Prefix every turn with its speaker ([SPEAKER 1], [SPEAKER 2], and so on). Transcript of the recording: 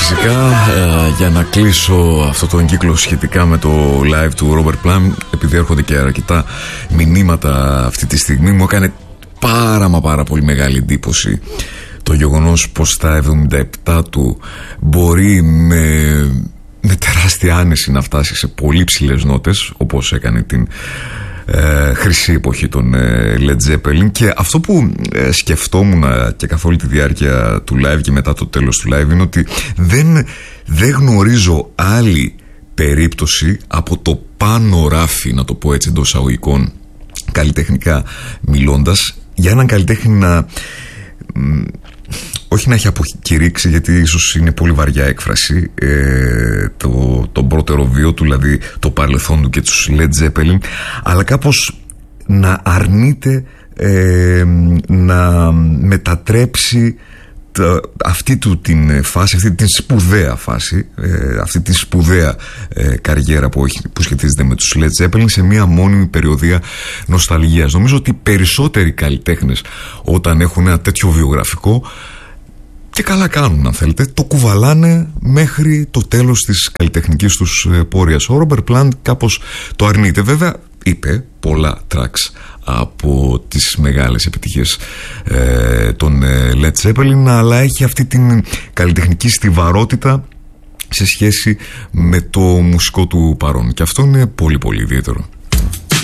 [SPEAKER 1] φυσικά για να κλείσω αυτό τον κύκλο σχετικά με το live του Robert Plant, επειδή έρχονται και αρκετά μηνύματα αυτή τη στιγμή, μου έκανε πάρα πολύ μεγάλη εντύπωση το γεγονός πως τα 77 του μπορεί με τεράστια άνεση να φτάσει σε πολύ ψηλές νότες, όπως έκανε την χρυσή εποχή των Led Zeppelin. Και αυτό που σκεφτόμουν και καθ' όλη τη διάρκεια του live και μετά το τέλος του live είναι ότι δεν γνωρίζω άλλη περίπτωση από το πάνω ράφι, να το πω έτσι εντός εισαγωγικών, καλλιτεχνικά μιλώντας, για έναν καλλιτέχνη να όχι να έχει αποκηρύξει, γιατί ίσως είναι πολύ βαριά έκφραση, το πρώτερο βίο του, δηλαδή το παρελθόν του και τους Led Zeppelin, αλλά κάπως να αρνείται να μετατρέψει αυτή του την φάση, αυτή την σπουδαία φάση, αυτή τη σπουδαία καριέρα που σχετίζεται με τους Led Zeppelin σε μια μόνιμη περιοδία νοσταλγίας. Νομίζω ότι περισσότεροι καλλιτέχνες, όταν έχουν ένα τέτοιο βιογραφικό, και καλά κάνουν, αν θέλετε, το κουβαλάνε μέχρι το τέλος της καλλιτεχνικής τους πορείας. Ο Robert Plant κάπως το αρνείται. Βέβαια είπε πολλά tracks από τις μεγάλες επιτυχίες των Led Zeppelin, αλλά έχει αυτή την καλλιτεχνική στιβαρότητα σε σχέση με το μουσικό του παρόν, και αυτό είναι πολύ ιδιαίτερο.